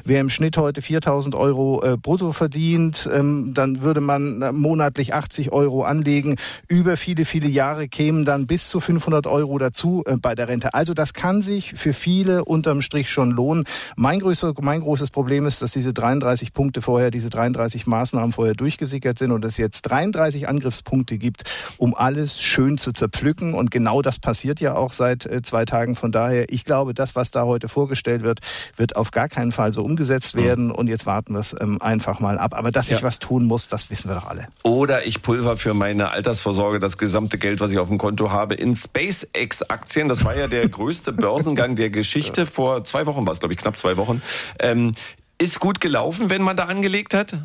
wer im Schnitt heute 4.000 Euro brutto verdient, dann würde man monatlich 80 Euro anlegen. Über viele, viele Jahre kämen dann bis zu 500 Euro dazu bei der Rente. Also das kann sich für viele unterm Strich schon lohnen. Mein großes Problem ist, dass diese 33 Punkte vorher, diese 33 Maßnahmen vorher durchgesickert sind und es jetzt 33 Angriffspunkte gibt, um alles schön zu zerpflücken. Und genau das passiert ja auch seit 2 Tagen. Von daher, ich glaube, das, was da heute vorgestellt wird, wird auf gar keinen Fall so umgesetzt werden. Und jetzt warten wir es einfach mal ab. Aber dass ich was tun muss, das wissen wir doch alle. Oder ich pulver für meine Altersvorsorge das gesamte Geld, was ich auf dem Konto habe, in SpaceX-Aktien. Das war ja der größte Börsengang der Geschichte. Vor 2 Wochen war es, glaube ich, knapp 2 Wochen. Ist gut gelaufen, wenn man da angelegt hat?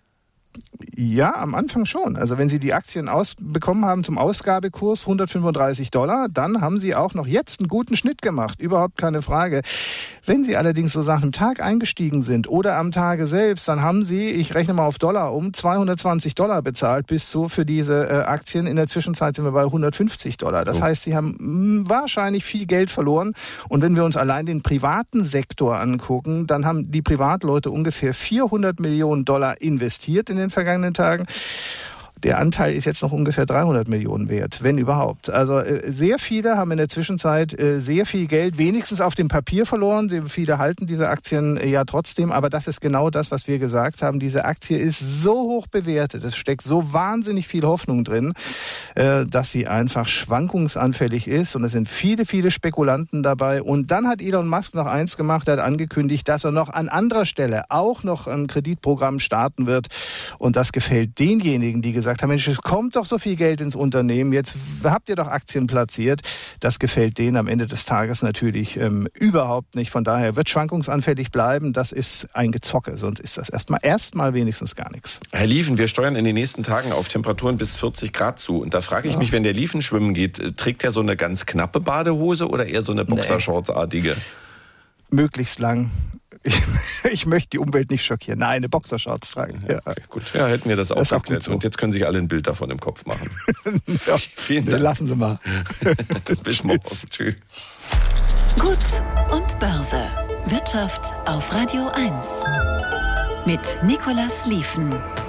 Ja, am Anfang schon. Also wenn Sie die Aktien bekommen haben zum Ausgabekurs $135, dann haben Sie auch noch jetzt einen guten Schnitt gemacht. Überhaupt keine Frage. Wenn Sie allerdings so nach einem Tag eingestiegen sind oder am Tage selbst, dann haben Sie, ich rechne mal auf Dollar um, $220 bezahlt bis zu für diese Aktien. In der Zwischenzeit sind wir bei $150. Das heißt, Sie haben wahrscheinlich viel Geld verloren. Und wenn wir uns allein den privaten Sektor angucken, dann haben die Privatleute ungefähr $400 Millionen investiert in den vergangenen Tagen. Der Anteil ist jetzt noch ungefähr 300 Millionen wert, wenn überhaupt. Also sehr viele haben in der Zwischenzeit sehr viel Geld wenigstens auf dem Papier verloren. Sehr viele halten diese Aktien ja trotzdem. Aber das ist genau das, was wir gesagt haben. Diese Aktie ist so hoch bewertet. Es steckt so wahnsinnig viel Hoffnung drin, dass sie einfach schwankungsanfällig ist. Und es sind viele, viele Spekulanten dabei. Und dann hat Elon Musk noch eins gemacht. Er hat angekündigt, dass er noch an anderer Stelle auch noch ein Kreditprogramm starten wird. Und das gefällt denjenigen, die gesagt haben, Mensch, es kommt doch so viel Geld ins Unternehmen, jetzt habt ihr doch Aktien platziert. Das gefällt denen am Ende des Tages natürlich überhaupt nicht. Von daher wird schwankungsanfällig bleiben. Das ist ein Gezocke, sonst ist das erstmal wenigstens gar nichts. Herr Liefen, wir steuern in den nächsten Tagen auf Temperaturen bis 40 Grad zu. Und da frage ich mich, wenn der Liefen schwimmen geht, trägt er so eine ganz knappe Badehose oder eher so eine Boxershorts-artige? Möglichst lang. Ich möchte die Umwelt nicht schockieren. Nein, eine Boxershorts tragen. Ja, okay, gut. Ja, hätten wir das auch geklärt. So. Und jetzt können sich alle ein Bild davon im Kopf machen. Ja, vielen Dank. Lassen Sie mal. Bis morgen. Tschüss. Gut und Börse. Wirtschaft auf Radio 1. Mit Nicolas Liefen.